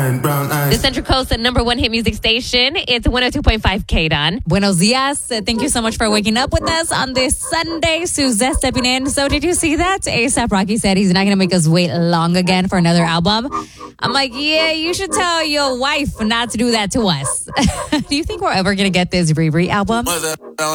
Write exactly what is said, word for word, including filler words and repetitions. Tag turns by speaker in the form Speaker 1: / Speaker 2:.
Speaker 1: The Central Coast number one hit music station. It's one oh two point five K D O N.
Speaker 2: Buenos dias. Uh, Thank you so much for waking up with us on this Sunday. Suzette stepping in. So did you see that? A$AP Rocky said he's not going to make us wait long again for another album. I'm like, yeah, you should tell your wife not to do that to us. Do you think we're ever going to get this Riri album?